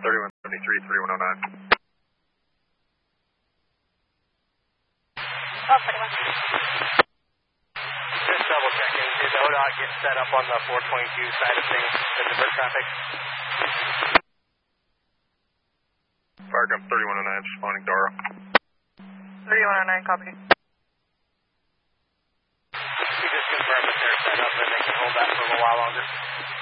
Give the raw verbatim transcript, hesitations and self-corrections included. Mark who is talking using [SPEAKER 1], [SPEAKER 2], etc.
[SPEAKER 1] thirty-one seventy-three, thirty-one oh nine.
[SPEAKER 2] Oh, thirty-one.
[SPEAKER 3] Just double checking. Did O D O T get set up on the four twenty-two side of things to divert traffic?
[SPEAKER 1] Firecraft thirty-one oh nine, responding Dara.
[SPEAKER 2] thirty-one oh nine, copy.
[SPEAKER 3] You just confirm that they're set up and they can hold that for a little while longer.